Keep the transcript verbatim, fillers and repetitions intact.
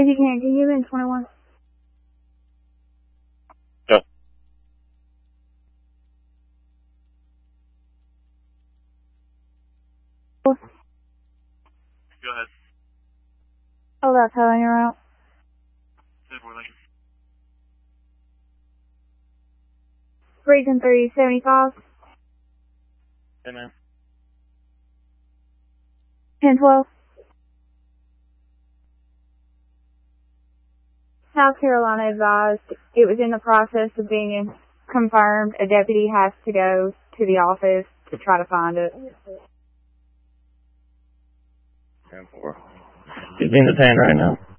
If you can, can you in twenty-one? Yeah. Go ahead. Oh, that's how you're out. Region three seventy-five. Hey, man. ten twelve. South Carolina advised it was in the process of being confirmed. A deputy has to go to the office to try to find it. ten four. He's in the tan right now.